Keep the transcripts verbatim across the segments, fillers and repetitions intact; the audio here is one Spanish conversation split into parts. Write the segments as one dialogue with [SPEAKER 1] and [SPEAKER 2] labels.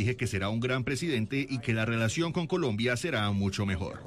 [SPEAKER 1] dije que será un gran presidente y que la relación con Colombia será mucho mejor.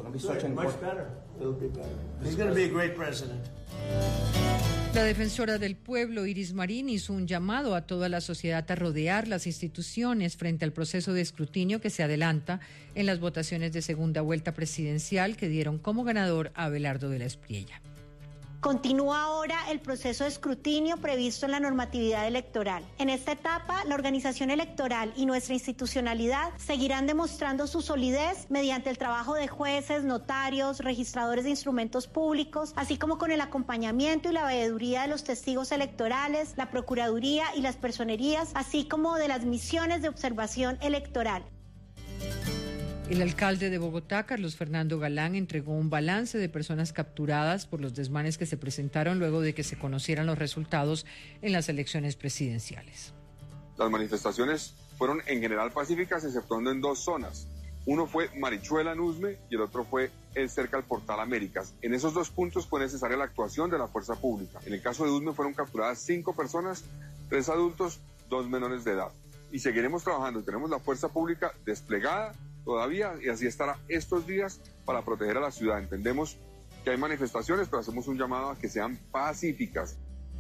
[SPEAKER 2] La defensora del pueblo, Iris Marín, hizo un llamado a toda la sociedad a rodear las instituciones frente al proceso de escrutinio que se adelanta en las votaciones de segunda vuelta presidencial que dieron como ganador a Abelardo de la Espriella.
[SPEAKER 3] Continúa ahora el proceso de escrutinio previsto en la normatividad electoral. En esta etapa, la organización electoral y nuestra institucionalidad seguirán demostrando su solidez mediante el trabajo de jueces, notarios, registradores de instrumentos públicos, así como con el acompañamiento y la veeduría de los testigos electorales, la Procuraduría y las personerías, así como de las misiones de observación electoral.
[SPEAKER 2] El alcalde de Bogotá, Carlos Fernando Galán, entregó un balance de personas capturadas por los desmanes que se presentaron luego de que se conocieran los resultados en las elecciones presidenciales.
[SPEAKER 4] Las manifestaciones fueron en general pacíficas, exceptuando en dos zonas. Uno fue Marichuela en Usme y el otro fue el cerca al Portal Américas. En esos dos puntos fue necesaria la actuación de la fuerza pública. En el caso de Usme fueron capturadas cinco personas, tres adultos, dos menores de edad. Y seguiremos trabajando, tenemos la fuerza pública desplegada todavía y así estará estos días para proteger a la ciudad. Entendemos que hay manifestaciones, pero hacemos un llamado a que sean pacíficas.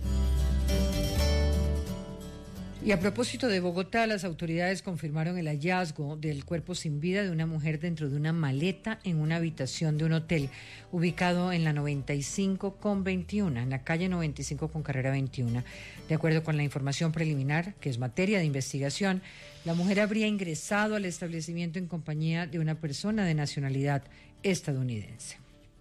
[SPEAKER 2] Y a propósito de Bogotá, las autoridades confirmaron el hallazgo del cuerpo sin vida de una mujer dentro de una maleta en una habitación de un hotel ubicado en la noventa y cinco con veintiuno, en la calle noventa y cinco con carrera veintiuno. De acuerdo con la información preliminar, que es materia de investigación, la mujer habría ingresado al establecimiento en compañía de una persona de nacionalidad estadounidense.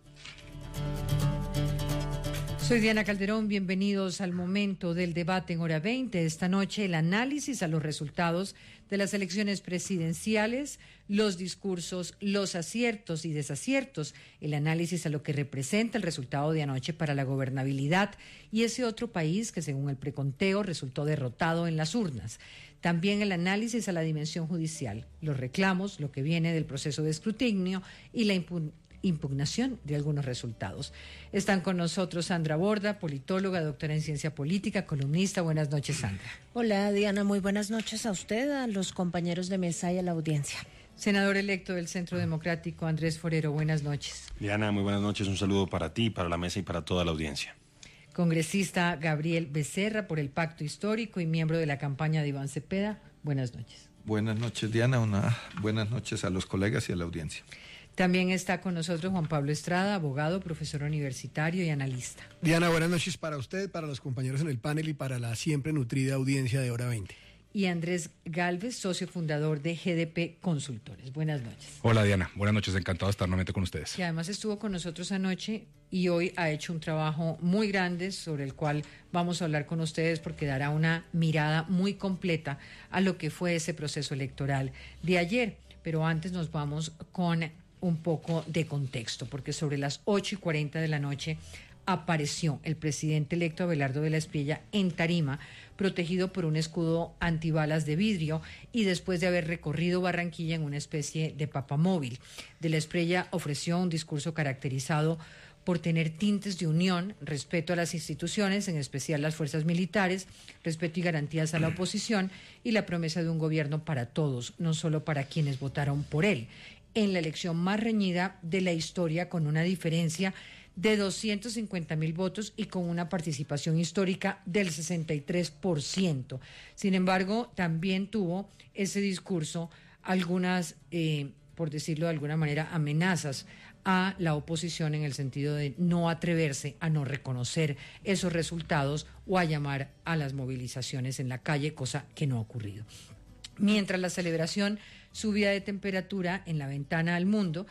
[SPEAKER 2] Soy Diana Calderón, bienvenidos al momento del debate en hora veinte. Esta noche el análisis a los resultados de las elecciones presidenciales, los discursos, los aciertos y desaciertos, el análisis a lo que representa el resultado de anoche para la gobernabilidad y ese otro país que según el preconteo resultó derrotado en las urnas. También el análisis a la dimensión judicial, los reclamos, lo que viene del proceso de escrutinio y la impugnación. impugnación de algunos resultados. Están con nosotros Sandra Borda, politóloga, doctora en ciencia política, columnista. Buenas noches, Sandra.
[SPEAKER 5] Hola, Diana, muy buenas noches a usted, a los compañeros de mesa y a la audiencia.
[SPEAKER 2] Senador electo del Centro Democrático, Andrés Forero, buenas noches.
[SPEAKER 6] Diana, muy buenas noches, un saludo para ti, para la mesa y para toda la audiencia.
[SPEAKER 2] Congresista Gabriel Becerra, por el Pacto Histórico y miembro de la campaña de Iván Cepeda, buenas noches.
[SPEAKER 7] Buenas noches, Diana, una buenas noches a los colegas y a la audiencia.
[SPEAKER 2] También está con nosotros Juan Pablo Estrada, abogado, profesor universitario y analista.
[SPEAKER 8] Diana, buenas noches para usted, para los compañeros en el panel y para la siempre nutrida audiencia de Hora veinte.
[SPEAKER 2] Y Andrés Galvez, socio fundador de G D P Consultores. Buenas noches.
[SPEAKER 9] Hola Diana, buenas noches, encantado de estar nuevamente con ustedes.
[SPEAKER 2] Que además estuvo con nosotros anoche y hoy ha hecho un trabajo muy grande sobre el cual vamos a hablar con ustedes porque dará una mirada muy completa a lo que fue ese proceso electoral de ayer. Pero antes nos vamos con un poco de contexto, porque sobre las ocho y cuarenta de la noche apareció el presidente electo Abelardo de la Espriella en tarima, protegido por un escudo antibalas de vidrio y después de haber recorrido Barranquilla en una especie de papamóvil. De la Espriella ofreció un discurso caracterizado por tener tintes de unión, respeto a las instituciones, en especial las fuerzas militares, respeto y garantías a la oposición y la promesa de un gobierno para todos, no solo para quienes votaron por él, en la elección más reñida de la historia, con una diferencia de doscientos cincuenta mil votos y con una participación histórica del sesenta y tres por ciento. Sin embargo, también tuvo ese discurso algunas, eh, por decirlo de alguna manera, amenazas a la oposición en el sentido de no atreverse a no reconocer esos resultados o a llamar a las movilizaciones en la calle, cosa que no ha ocurrido. Mientras la celebración subía de temperatura en la ventana al mundo,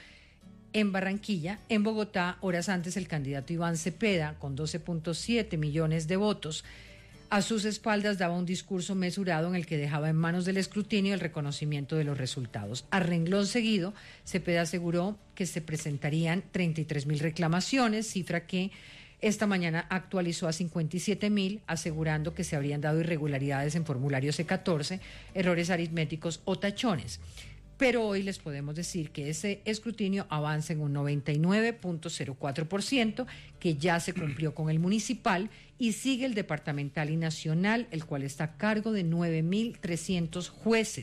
[SPEAKER 2] en Barranquilla, en Bogotá, horas antes el candidato Iván Cepeda, con doce punto siete millones de votos, a sus espaldas daba un discurso mesurado en el que dejaba en manos del escrutinio el reconocimiento de los resultados. A renglón seguido, Cepeda aseguró que se presentarían treinta y tres mil reclamaciones, cifra que esta mañana actualizó a cincuenta y siete mil, asegurando que se habrían dado irregularidades en formulario C catorce, errores aritméticos o tachones. Pero hoy les podemos decir que ese escrutinio avanza en un noventa y nueve punto cero cuatro por ciento, que ya se cumplió con el municipal, y sigue el departamental y nacional, el cual está a cargo de nueve mil trescientos jueces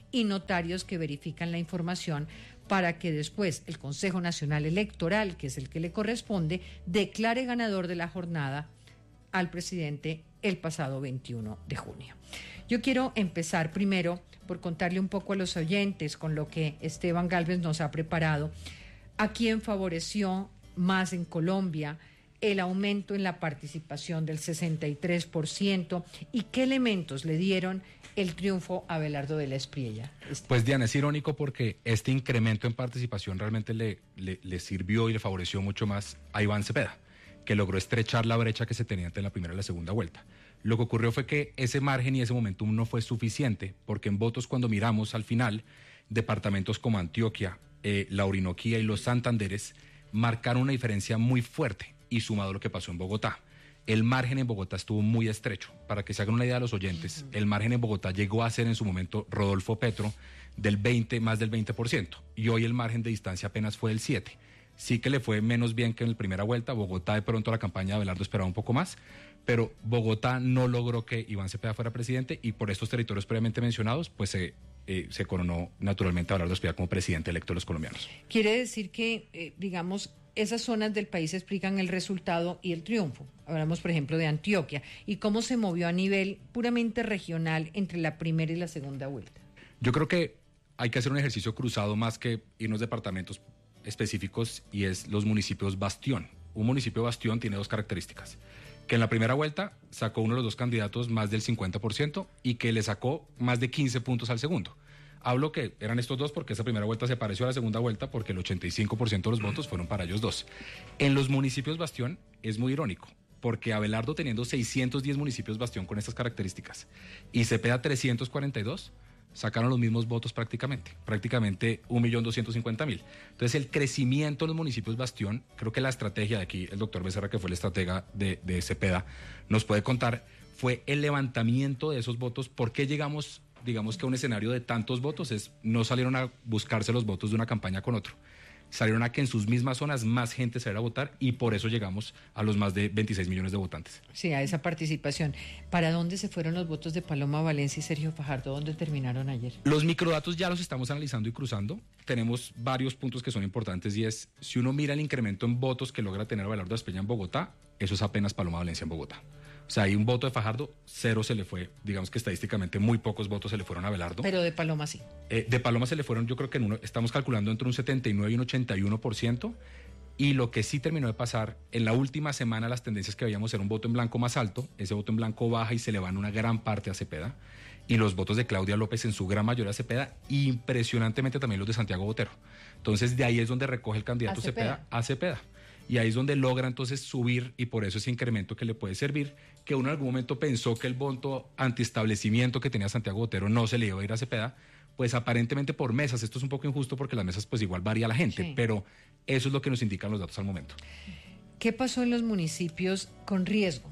[SPEAKER 2] y notarios que verifican la información para que después el Consejo Nacional Electoral, que es el que le corresponde, declare ganador de la jornada al presidente el pasado veintiuno de junio. Yo quiero empezar primero por contarle un poco a los oyentes con lo que Esteban Gálvez nos ha preparado, a quién favoreció más en Colombia el aumento en la participación del sesenta y tres por ciento y qué elementos le dieron el triunfo a Abelardo de la Espriella.
[SPEAKER 9] Pues Diana, es irónico porque este incremento en participación realmente le, le, le sirvió y le favoreció mucho más a Iván Cepeda, que logró estrechar la brecha que se tenía entre la primera y la segunda vuelta. Lo que ocurrió fue que ese margen y ese momentum no fue suficiente, porque en votos, cuando miramos al final, departamentos como Antioquia, eh, la Orinoquía y los Santanderes marcaron una diferencia muy fuerte, y sumado a lo que pasó en Bogotá. El margen en Bogotá estuvo muy estrecho. Para que se hagan una idea a los oyentes, uh-huh. el margen en Bogotá llegó a ser en su momento Rodolfo Petro del veinte, más del veinte por ciento, y hoy el margen de distancia apenas fue del siete por ciento. Sí que le fue menos bien que en la primera vuelta. Bogotá, de pronto, la campaña de Abelardo esperaba un poco más, pero Bogotá no logró que Iván Cepeda fuera presidente, y por estos territorios previamente mencionados, pues se, eh, se coronó naturalmente a Abelardo Cepeda como presidente electo de los colombianos.
[SPEAKER 2] Quiere decir que, eh, digamos, esas zonas del país explican el resultado y el triunfo. Hablamos, por ejemplo, de Antioquia, y cómo se movió a nivel puramente regional entre la primera y la segunda vuelta.
[SPEAKER 9] Yo creo que hay que hacer un ejercicio cruzado más que irnos departamentos específicos, y es los municipios bastión. Un municipio bastión tiene dos características: que en la primera vuelta sacó uno de los dos candidatos más del cincuenta por ciento y que le sacó más de quince puntos al segundo. Hablo que eran estos dos porque esa primera vuelta se pareció a la segunda vuelta, porque el ochenta y cinco por ciento de los votos fueron para ellos dos. En los municipios bastión es muy irónico, porque Abelardo, teniendo seiscientos diez municipios bastión con estas características, y Cepeda trescientos cuarenta y dos, sacaron los mismos votos prácticamente, prácticamente un millón doscientos cincuenta mil. Entonces, el crecimiento de los municipios bastión, creo que la estrategia de aquí, el doctor Becerra, que fue el estratega de, de Cepeda, nos puede contar, fue el levantamiento de esos votos. ¿Por qué llegamos, digamos, que a un escenario de tantos votos? Es, no salieron a buscarse los votos de una campaña con otro, salieron a que en sus mismas zonas más gente saliera a votar, y por eso llegamos a los más de veintiséis millones de votantes.
[SPEAKER 2] Sí, a esa participación. ¿Para dónde se fueron los votos de Paloma Valencia y Sergio Fajardo? ¿Dónde terminaron ayer?
[SPEAKER 9] Los microdatos ya los estamos analizando y cruzando. Tenemos varios puntos que son importantes, y es, si uno mira el incremento en votos que logra tener Abelardo de la Espriella en Bogotá, eso es apenas Paloma Valencia en Bogotá. O sea, hay un voto de Fajardo, cero se le fue, digamos que estadísticamente muy pocos votos se le fueron a Abelardo.
[SPEAKER 2] Pero de Paloma sí.
[SPEAKER 9] Eh, de Paloma se le fueron, yo creo que en uno, estamos calculando entre un setenta y nueve y un ochenta y uno por ciento, y lo que sí terminó de pasar, en la última semana las tendencias que veíamos era un voto en blanco más alto, ese voto en blanco baja y se le van una gran parte a Cepeda, y los votos de Claudia López en su gran mayoría a Cepeda, y impresionantemente también los de Santiago Botero. Entonces, de ahí es donde recoge el candidato a Cepeda. Cepeda a Cepeda. Y ahí es donde logra entonces subir, y por eso ese incremento que le puede servir, que uno en algún momento pensó que el voto antiestablecimiento que tenía Santiago Botero no se le iba a ir a Cepeda, pues aparentemente por mesas. Esto es un poco injusto porque las mesas pues igual varía la gente, sí, pero eso es lo que nos indican los datos al momento.
[SPEAKER 2] ¿Qué pasó en los municipios con riesgo?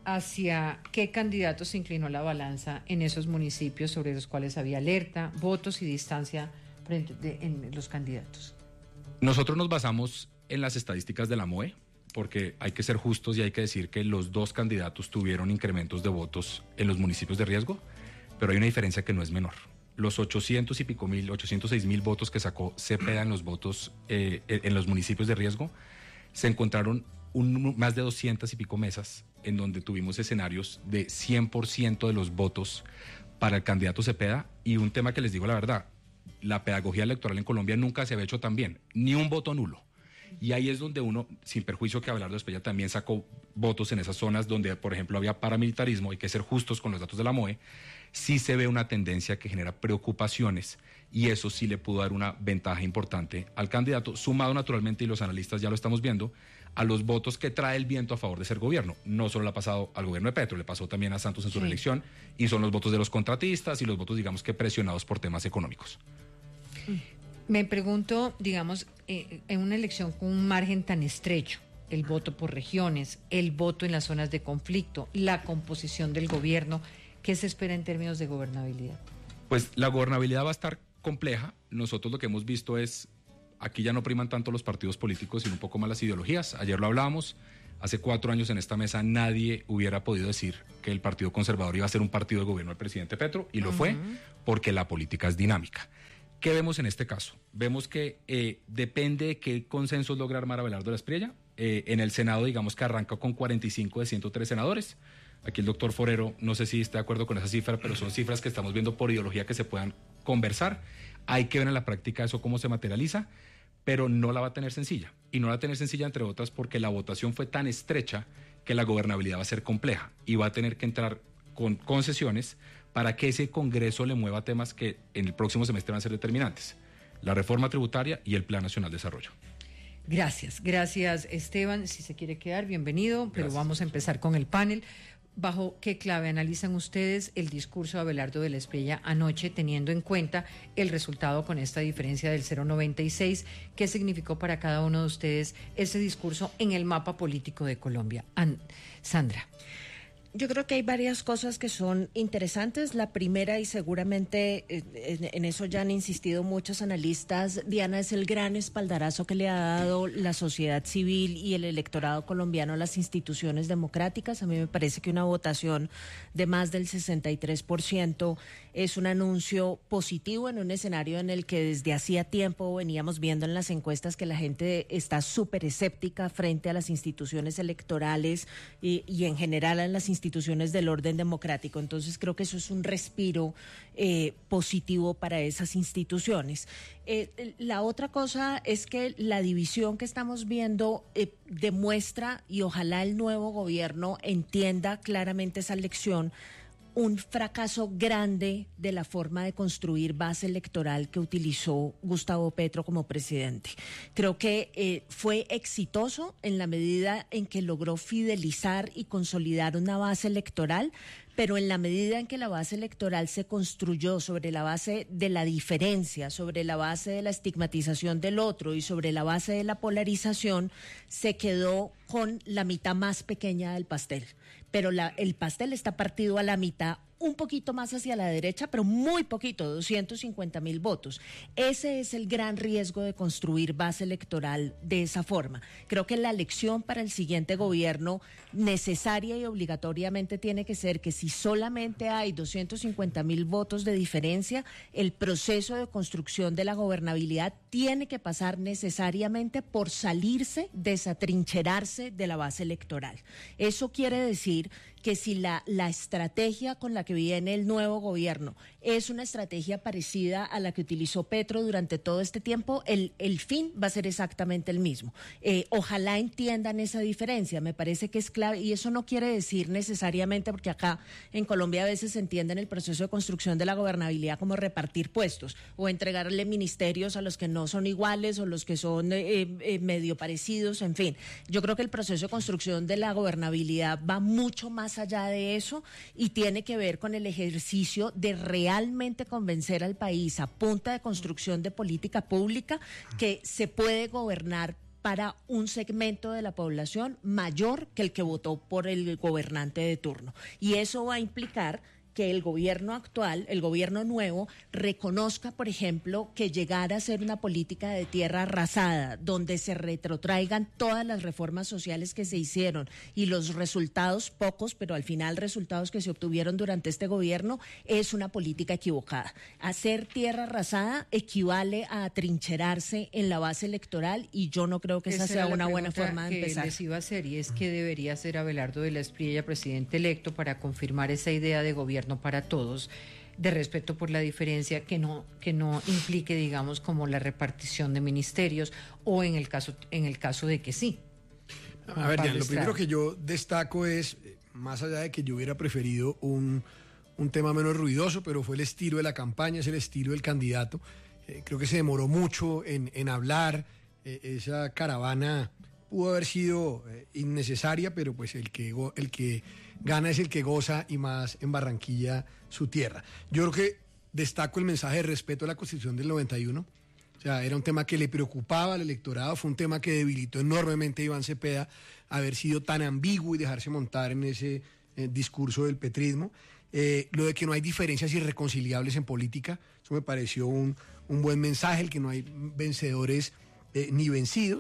[SPEAKER 2] ¿Hacia qué candidato se inclinó la balanza en esos municipios sobre los cuales había alerta, votos y distancia frente de, en los candidatos?
[SPEAKER 9] Nosotros nos basamos en las estadísticas de la M O E, porque hay que ser justos y hay que decir que los dos candidatos tuvieron incrementos de votos en los municipios de riesgo, pero hay una diferencia que no es menor. Los ochocientos y pico mil, ochocientos seis mil votos que sacó Cepeda en los votos eh, en los municipios de riesgo, se encontraron un, más de doscientas y pico mesas en donde tuvimos escenarios de cien por ciento de los votos para el candidato Cepeda. Y un tema que les digo la verdad, la pedagogía electoral en Colombia nunca se había hecho tan bien, ni un voto nulo. Y ahí es donde uno, sin perjuicio que Abelardo de Espriella también sacó votos en esas zonas donde, por ejemplo, había paramilitarismo, hay que ser justos con los datos de la M O E, sí se ve una tendencia que genera preocupaciones, y eso sí le pudo dar una ventaja importante al candidato, sumado naturalmente, y los analistas ya lo estamos viendo, a los votos que trae el viento a favor de ser gobierno. No solo le ha pasado al gobierno de Petro, le pasó también a Santos en su sí. reelección, y son los votos de los contratistas y los votos, digamos, que presionados por temas económicos.
[SPEAKER 2] Me pregunto, digamos, eh, en una elección con un margen tan estrecho, el voto por regiones, el voto en las zonas de conflicto, la composición del gobierno, ¿qué se espera en términos de gobernabilidad?
[SPEAKER 9] Pues la gobernabilidad va a estar compleja. Nosotros lo que hemos visto es, aquí ya no priman tanto los partidos políticos, sino un poco más las ideologías. Ayer lo hablábamos, Hace cuatro años en esta mesa nadie hubiera podido decir que el Partido Conservador iba a ser un partido de gobierno del presidente Petro, y lo uh-huh. fue, porque la política es dinámica. ¿Qué vemos en este caso? Vemos que eh, depende de qué consensos logra armar Abelardo de la Espriella. Eh, en el Senado, digamos que arranca con cuarenta y cinco de ciento tres senadores. Aquí el doctor Forero, no sé si está de acuerdo con esa cifra, pero son cifras que estamos viendo por ideología que se puedan conversar. Hay que ver en la práctica eso cómo se materializa, pero no la va a tener sencilla. Y no la va a tener sencilla, entre otras, porque la votación fue tan estrecha que la gobernabilidad va a ser compleja y va a tener que entrar con concesiones para que ese Congreso le mueva temas que en el próximo semestre van a ser determinantes: la reforma tributaria y el Plan Nacional de Desarrollo.
[SPEAKER 2] Gracias, gracias Esteban. Si se quiere quedar, bienvenido, pero
[SPEAKER 9] Gracias.
[SPEAKER 2] Vamos a empezar con el panel. ¿Bajo qué clave analizan ustedes el discurso de Abelardo de la Espriella anoche, teniendo en cuenta el resultado con esta diferencia del cero coma noventa y seis? ¿Qué significó para cada uno de ustedes ese discurso en el mapa político de Colombia? An- Sandra.
[SPEAKER 5] Yo creo que hay varias cosas que son interesantes. La primera, y seguramente en, en eso ya han insistido muchos analistas, Diana, es el gran espaldarazo que le ha dado la sociedad civil y el electorado colombiano a las instituciones democráticas. A mí me parece que una votación de más del sesenta y tres por ciento es un anuncio positivo en un escenario en el que desde hacía tiempo veníamos viendo en las encuestas que la gente está súper escéptica frente a las instituciones electorales y, y en general a las instituciones instituciones del orden democrático. Entonces creo que eso es un respiro eh, positivo para esas instituciones. Eh, la otra cosa es que la división que estamos viendo eh, demuestra, y ojalá el nuevo gobierno entienda claramente esa lección, un fracaso grande de la forma de construir base electoral que utilizó Gustavo Petro como presidente. Creo que eh, fue exitoso en la medida en que logró fidelizar y consolidar una base electoral, pero en la medida en que la base electoral se construyó sobre la base de la diferencia, sobre la base de la estigmatización del otro y sobre la base de la polarización, se quedó con la mitad más pequeña del pastel. Pero la, el pastel está partido a la mitad, un poquito más hacia la derecha, pero muy poquito, doscientos cincuenta mil votos. Ese es el gran riesgo de construir base electoral de esa forma. Creo que la lección para el siguiente gobierno necesaria y obligatoriamente tiene que ser que si solamente hay doscientos cincuenta mil votos de diferencia, el proceso de construcción de la gobernabilidad tiene que pasar necesariamente por salirse, desatrincherarse de la base electoral. Eso quiere decir que si la, la estrategia con la que viene el nuevo gobierno es una estrategia parecida a la que utilizó Petro durante todo este tiempo, el, el fin va a ser exactamente el mismo. Eh, ojalá entiendan esa diferencia, me parece que es clave, y eso no quiere decir necesariamente, porque acá en Colombia a veces se entiende en el proceso de construcción de la gobernabilidad como repartir puestos o entregarle ministerios a los que no son iguales o los que son eh, eh, medio parecidos, en fin. Yo creo que el proceso de construcción de la gobernabilidad va mucho más allá de eso y tiene que ver con el ejercicio de realmente convencer al país a punta de construcción de política pública que se puede gobernar para un segmento de la población mayor que el que votó por el gobernante de turno. Y eso va a implicar que el gobierno actual, el gobierno nuevo, reconozca, por ejemplo, que llegar a ser una política de tierra arrasada, donde se retrotraigan todas las reformas sociales que se hicieron y los resultados, pocos, pero al final resultados que se obtuvieron durante este gobierno, es una política equivocada. Hacer tierra arrasada equivale a atrincherarse en la base electoral y yo no creo que esa, esa sea una buena forma de empezar.
[SPEAKER 2] Les iba a hacer, y es que debería ser Abelardo de la Espriella presidente electo para confirmar esa idea de gobierno para todos, de respeto por la diferencia, que no que no implique, digamos, como la repartición de ministerios, o en el caso en el caso de que sí.
[SPEAKER 8] A ver, Diana, lo primero que yo destaco es, más allá de que yo hubiera preferido un, un tema menos ruidoso, pero fue el estilo de la campaña, es el estilo del candidato. Eh, creo que se demoró mucho en, en hablar, eh, esa caravana pudo haber sido eh, innecesaria, pero pues el que el que gana es el que goza, y más en Barranquilla, su tierra. Yo creo que destaco el mensaje de respeto a la Constitución del noventa y uno. O sea, era un tema que le preocupaba al electorado, fue un tema que debilitó enormemente a Iván Cepeda haber sido tan ambiguo y dejarse montar en ese eh, discurso del petrismo. Eh, lo de que no hay diferencias irreconciliables en política, eso me pareció un, un buen mensaje, el que no hay vencedores eh, ni vencidos.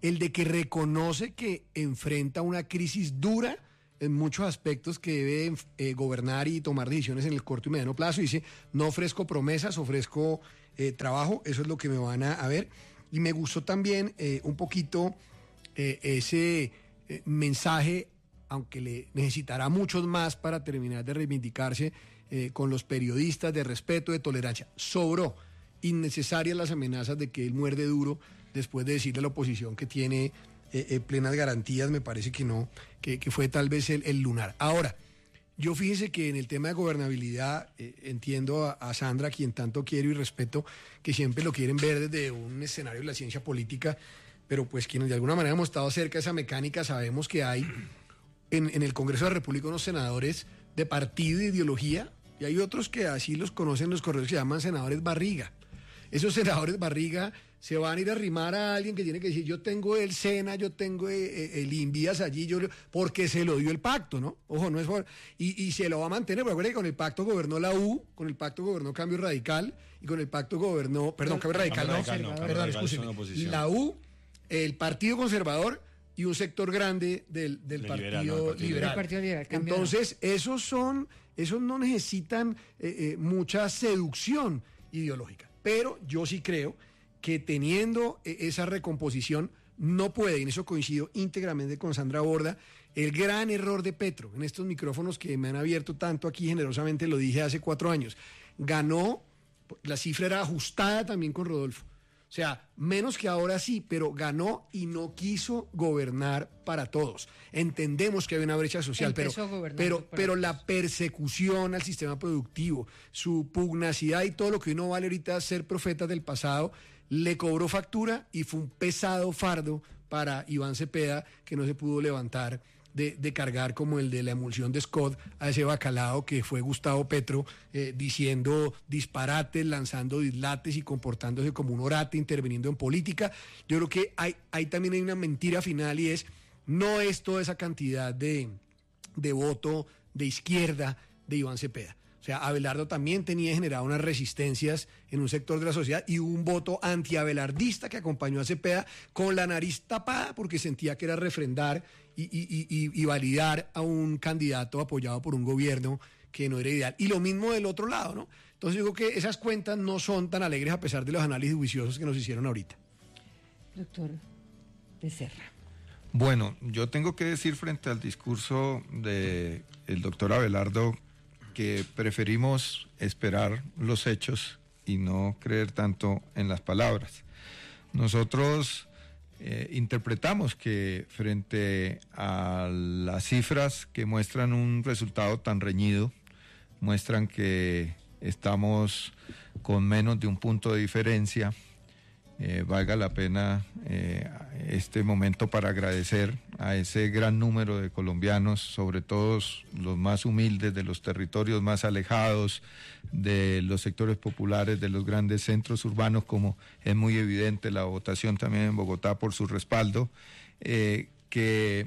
[SPEAKER 8] el de que reconoce que enfrenta una crisis dura en muchos aspectos, que debe eh, gobernar y tomar decisiones en el corto y mediano plazo. Dice, no ofrezco promesas, ofrezco eh, trabajo, eso es lo que me van a, a ver. Y me gustó también eh, un poquito eh, ese eh, mensaje, aunque le necesitará muchos más para terminar de reivindicarse eh, con los periodistas, de respeto, de tolerancia. Sobró, innecesarias las amenazas de que él muerde duro después de decirle a la oposición que tiene eh, eh, plenas garantías. Me parece que no, que, que fue tal vez el, el lunar. Ahora, yo fíjese que en el tema de gobernabilidad eh, entiendo a, a Sandra, a quien tanto quiero y respeto, que siempre lo quieren ver desde un escenario de la ciencia política, pero pues quienes de alguna manera hemos estado cerca de esa mecánica sabemos que hay en, en el Congreso de la República unos senadores de partido e ideología, y hay otros que así los conocen los correos, que se llaman senadores barriga. Esos senadores barriga se van a ir a arrimar a alguien que tiene que decir, yo tengo el SENA, yo tengo el Invías allí, yo porque se lo dio el pacto, ¿no? Ojo, no es por... Y, y se lo va a mantener, porque acuérdense que con el pacto gobernó la U, con el pacto gobernó Cambio Radical, y con el pacto gobernó, perdón, Cambio Radical, no,
[SPEAKER 6] Radical, no,
[SPEAKER 8] perdón, escúcheme, la U, el Partido Conservador y un sector grande del, del Partido Liberal. No, partido liberal.
[SPEAKER 2] El partido liberal
[SPEAKER 8] Entonces, esos son, esos no necesitan eh, eh, mucha seducción ideológica, pero yo sí creo que teniendo esa recomposición no puede, y en eso coincido íntegramente con Sandra Borda, el gran error de Petro, en estos micrófonos que me han abierto tanto aquí generosamente, lo dije hace cuatro años, ganó, la cifra era ajustada también con Rodolfo, o sea, menos que ahora sí, pero ganó y no quiso gobernar para todos. Entendemos que hay una brecha social, pero, pero, pero la persecución al sistema productivo, su pugnacidad y todo lo que uno vale ahorita ser profetas del pasado, le cobró factura y fue un pesado fardo para Iván Cepeda, que no se pudo levantar de, de cargar como el de la emulsión de Scott a ese bacalao que fue Gustavo Petro, eh, diciendo disparates, lanzando dislates y comportándose como un orate, interviniendo en política. Yo creo que hay, hay también hay una mentira final, y es, no es toda esa cantidad de, de voto de izquierda de Iván Cepeda. O sea, Abelardo también tenía generado unas resistencias en un sector de la sociedad y un voto antiabelardista que acompañó a Cepeda con la nariz tapada porque sentía que era refrendar y, y, y, y validar a un candidato apoyado por un gobierno que no era ideal. Y lo mismo del otro lado, ¿no? Entonces digo que esas cuentas no son tan alegres a pesar de los análisis juiciosos que nos hicieron ahorita.
[SPEAKER 2] Doctor Becerra.
[SPEAKER 7] Bueno, yo tengo que decir frente al discurso del doctor Abelardo que preferimos esperar los hechos y no creer tanto en las palabras. Nosotros eh, interpretamos que frente a las cifras que muestran un resultado tan reñido, muestran que estamos con menos de un punto de diferencia, eh, valga la pena eh, este momento para agradecer a ese gran número de colombianos, sobre todo los más humildes, de los territorios más alejados, de los sectores populares, de los grandes centros urbanos, como es muy evidente la votación también en Bogotá por su respaldo, eh, que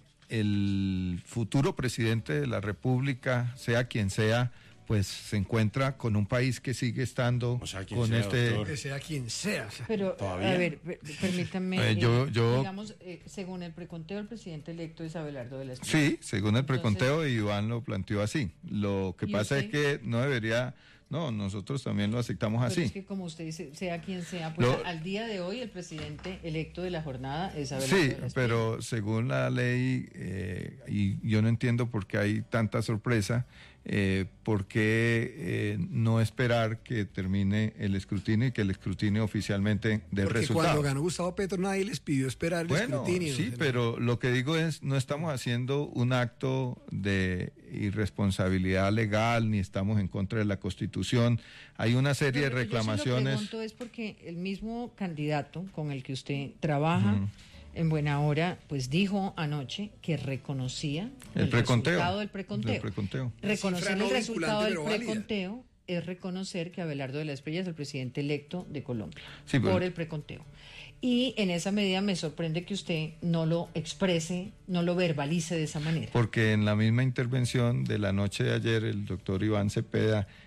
[SPEAKER 7] el futuro presidente de la República, sea quien sea, pues se encuentra con un país que sigue estando o sea, con
[SPEAKER 8] sea,
[SPEAKER 7] este...
[SPEAKER 8] Doctor. Que sea quien sea.
[SPEAKER 2] Pero, ¿todavía? A ver, permítame,
[SPEAKER 7] eh, yo, yo,
[SPEAKER 2] digamos, eh, según el preconteo, el presidente electo es Abelardo de la Espriella.
[SPEAKER 7] Sí, según el preconteo, entonces, Iván lo planteó así. Lo que pasa usted? es que no debería... No, nosotros también lo aceptamos
[SPEAKER 2] Pero
[SPEAKER 7] así.
[SPEAKER 2] Es que como usted dice, sea quien sea, pues lo, al día de hoy el presidente electo de la jornada es Abelardo
[SPEAKER 7] sí,
[SPEAKER 2] de la Espriella.
[SPEAKER 7] Pero según la ley, eh, y yo no entiendo por qué hay tanta sorpresa, eh, por qué eh, no esperar que termine el escrutinio y que el escrutinio oficialmente dé
[SPEAKER 8] Porque
[SPEAKER 7] resultado.
[SPEAKER 8] Cuando ganó Gustavo Petro nadie les pidió esperar el
[SPEAKER 7] bueno,
[SPEAKER 8] escrutinio.
[SPEAKER 7] Sí, ¿no? Pero lo que digo es, no estamos haciendo un acto de irresponsabilidad legal, ni estamos en contra de la Constitución. Hay una serie
[SPEAKER 2] pero
[SPEAKER 7] de reclamaciones.
[SPEAKER 2] Yo se lo pregunto es porque el mismo candidato con el que usted trabaja uh-huh. en buena hora, pues dijo anoche que reconocía
[SPEAKER 7] el,
[SPEAKER 2] el
[SPEAKER 7] preconteo,
[SPEAKER 2] resultado del preconteo.
[SPEAKER 7] Del preconteo.
[SPEAKER 2] Reconocer
[SPEAKER 8] no
[SPEAKER 2] el resultado del
[SPEAKER 8] válida.
[SPEAKER 2] preconteo es reconocer que Abelardo de la Espriella es el presidente electo de Colombia
[SPEAKER 7] sí, pero...
[SPEAKER 2] por el preconteo. Y en esa medida me sorprende que usted no lo exprese, no lo verbalice de esa manera.
[SPEAKER 7] Porque en la misma intervención de la noche de ayer, el doctor Iván Cepeda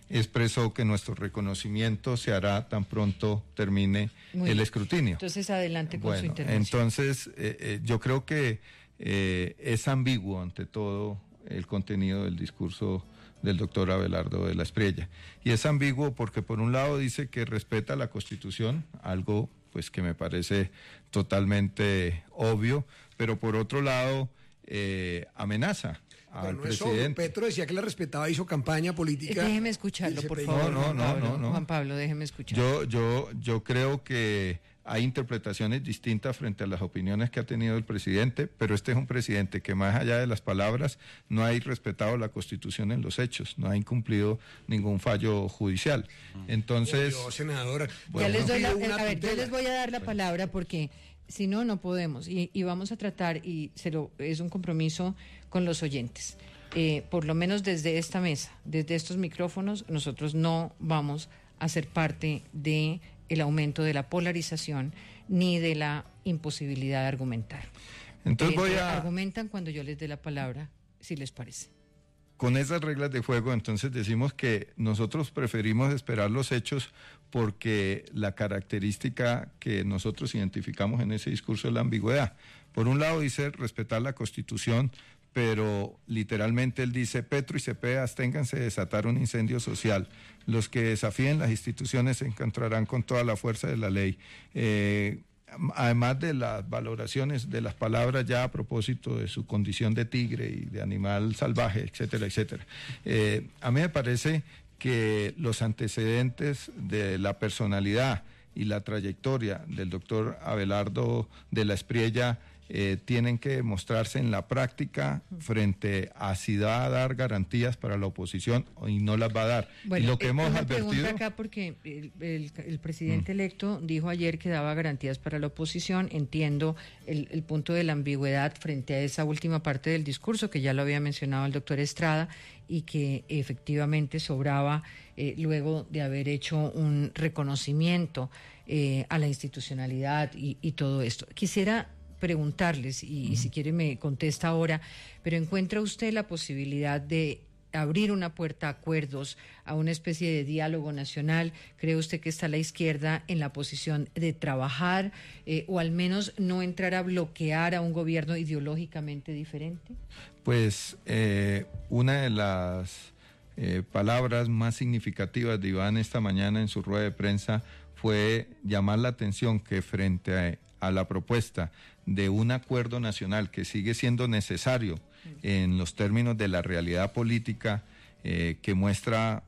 [SPEAKER 7] expresó que nuestro reconocimiento se hará tan pronto termine Muy el bien. escrutinio.
[SPEAKER 2] Entonces, adelante con
[SPEAKER 7] bueno,
[SPEAKER 2] su intervención.
[SPEAKER 7] Entonces, eh, eh, yo creo que eh, es ambiguo ante todo el contenido del discurso del doctor Abelardo de la Espriella. Y es ambiguo porque por un lado dice que respeta la Constitución, algo pues que me parece totalmente obvio, pero por otro lado eh, amenaza al
[SPEAKER 8] no
[SPEAKER 7] presidente.
[SPEAKER 8] Petro decía que la respetaba, hizo campaña política.
[SPEAKER 2] Déjeme escucharlo, por favor.
[SPEAKER 7] No, no, no,
[SPEAKER 2] Pablo,
[SPEAKER 7] no, no.
[SPEAKER 2] Juan Pablo, déjeme escucharlo.
[SPEAKER 7] Yo, yo, yo creo que hay interpretaciones distintas frente a las opiniones que ha tenido el presidente, pero este es un presidente que más allá de las palabras no ha respetado la Constitución en los hechos, no ha incumplido ningún fallo judicial. Entonces,
[SPEAKER 8] Yo, senadora,
[SPEAKER 2] bueno, ya les doy la, a ver, yo les voy a dar la palabra porque si no, no podemos. Y, y vamos a tratar, y se lo, es un compromiso con los oyentes. Eh, por lo menos desde esta mesa, desde estos micrófonos, nosotros no vamos a ser parte de el aumento de la polarización ni de la imposibilidad de argumentar.
[SPEAKER 7] Entonces
[SPEAKER 2] eh,
[SPEAKER 7] voy a...
[SPEAKER 2] Argumentan cuando yo les dé la palabra, si les parece.
[SPEAKER 7] Con esas reglas de juego, entonces decimos que nosotros preferimos esperar los hechos porque la característica que nosotros identificamos en ese discurso es la ambigüedad. Por un lado dice respetar la Constitución, pero literalmente él dice, Petro y Cepeda, absténganse de desatar un incendio social. Los que desafíen las instituciones se encontrarán con toda la fuerza de la ley. Eh, además de las valoraciones de las palabras ya a propósito de su condición de tigre y de animal salvaje, etcétera, etcétera. Eh, a mí me parece que los antecedentes de la personalidad y la trayectoria del doctor Abelardo de la Espriella Eh, tienen que demostrarse en la práctica frente a si va a dar garantías para la oposición y no las va a dar.
[SPEAKER 2] Bueno,
[SPEAKER 7] y lo que
[SPEAKER 2] eh,
[SPEAKER 7] hemos
[SPEAKER 2] una
[SPEAKER 7] advertido...
[SPEAKER 2] pregunta acá porque el, el, el presidente mm. electo dijo ayer que daba garantías para la oposición. Entiendo el, el punto de la ambigüedad frente a esa última parte del discurso que ya lo había mencionado el doctor Estrada y que efectivamente sobraba eh, luego de haber hecho un reconocimiento eh, a la institucionalidad y, y todo esto. Quisiera preguntarles, y, y si quiere me contesta ahora, pero ¿encuentra usted la posibilidad de abrir una puerta a acuerdos, a una especie de diálogo nacional? ¿Cree usted que está la izquierda en la posición de trabajar eh, o al menos no entrar a bloquear a un gobierno ideológicamente diferente?
[SPEAKER 7] Pues eh, una de las eh, palabras más significativas de Iván esta mañana en su rueda de prensa fue llamar la atención que frente a, a la propuesta de un acuerdo nacional que sigue siendo necesario en los términos de la realidad política eh, que muestra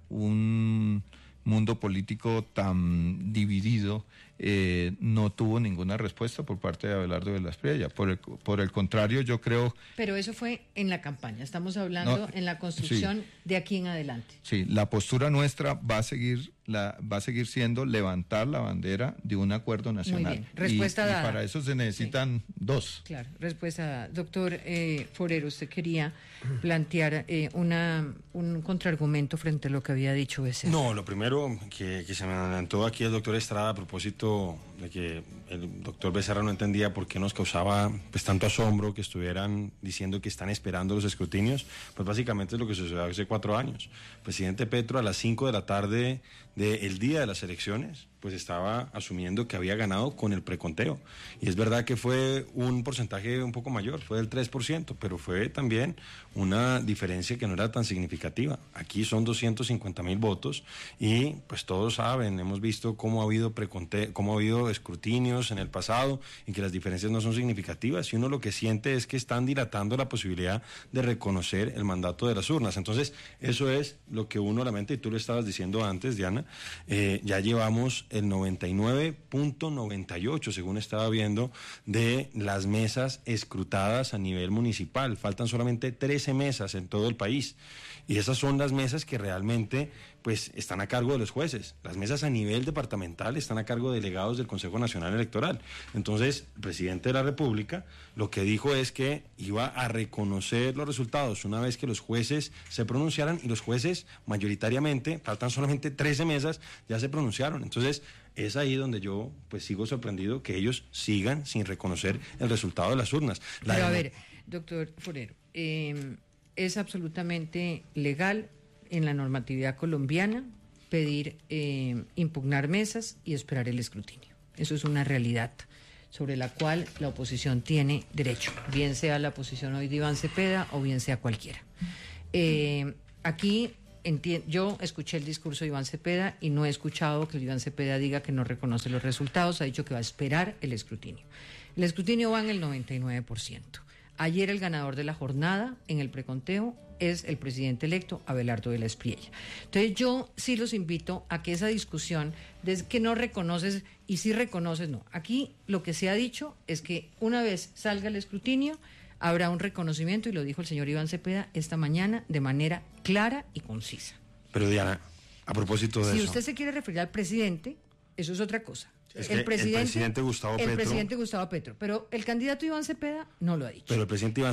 [SPEAKER 7] un mundo político tan dividido, eh, no tuvo ninguna respuesta por parte de Abelardo de la Espriella. Por el, por el contrario, yo creo...
[SPEAKER 2] Pero eso fue en la campaña, estamos hablando no, en la construcción sí, de aquí en adelante.
[SPEAKER 7] Sí, la postura nuestra va a seguir la va a seguir siendo levantar la bandera de un acuerdo nacional.
[SPEAKER 2] Muy bien, respuesta
[SPEAKER 7] y,
[SPEAKER 2] dada.
[SPEAKER 7] Y para eso se necesitan sí. dos.
[SPEAKER 2] Claro, respuesta dada. Doctor eh, Forero, usted quería plantear eh, una un contraargumento frente a lo que había dicho Becerra.
[SPEAKER 6] No, lo primero que, que se me adelantó aquí el doctor Estrada a propósito de que el doctor Becerra no entendía por qué nos causaba pues tanto asombro que estuvieran diciendo que están esperando los escrutinios, pues básicamente es lo que sucedió hace cuatro años. El presidente Petro a las cinco de la tarde del día de las elecciones, pues estaba asumiendo que había ganado con el preconteo. Y es verdad que fue un porcentaje un poco mayor, fue del tres por ciento, pero fue también una diferencia que no era tan significativa. Aquí son doscientos cincuenta mil votos y pues todos saben, hemos visto cómo ha habido preconteo, cómo ha habido escrutinios en el pasado y que las diferencias no son significativas. Y uno lo que siente es que están dilatando la posibilidad de reconocer el mandato de las urnas. Entonces, eso es lo que uno lamenta, y tú lo estabas diciendo antes, Diana, eh, ya llevamos el noventa y nueve punto noventa y ocho, según estaba viendo, de las mesas escrutadas a nivel municipal. Faltan solamente trece mesas en todo el país. Y esas son las mesas que realmente pues están a cargo de los jueces. Las mesas a nivel departamental están a cargo de delegados del Consejo Nacional Electoral. Entonces, el presidente de la República lo que dijo es que iba a reconocer los resultados una vez que los jueces se pronunciaran, y los jueces mayoritariamente, faltan solamente trece mesas, ya se pronunciaron. Entonces, es ahí donde yo pues sigo sorprendido que ellos sigan sin reconocer el resultado de las urnas.
[SPEAKER 2] La Pero a ver, doctor Forero, eh, es absolutamente legal en la normatividad colombiana, pedir, eh, impugnar mesas y esperar el escrutinio. Eso es una realidad sobre la cual la oposición tiene derecho, bien sea la posición hoy de Iván Cepeda o bien sea cualquiera. Eh, aquí enti- yo escuché el discurso de Iván Cepeda y no he escuchado que Iván Cepeda diga que no reconoce los resultados, ha dicho que va a esperar el escrutinio. El escrutinio va en el noventa y nueve por ciento. Ayer el ganador de la jornada en el preconteo es el presidente electo Abelardo de la Espriella. Entonces yo sí los invito a que esa discusión de que no reconoces y sí reconoces, no. Aquí lo que se ha dicho es que una vez salga el escrutinio habrá un reconocimiento, y lo dijo el señor Iván Cepeda esta mañana de manera clara y concisa.
[SPEAKER 6] Pero Diana, a propósito de
[SPEAKER 2] si
[SPEAKER 6] eso...
[SPEAKER 2] Si usted se quiere referir al presidente, eso es otra cosa.
[SPEAKER 6] Es el, presidente, el presidente Gustavo
[SPEAKER 2] el
[SPEAKER 6] Petro...
[SPEAKER 2] presidente Gustavo Petro, pero el candidato Iván Cepeda no lo ha dicho.
[SPEAKER 6] Pero el presidente Iván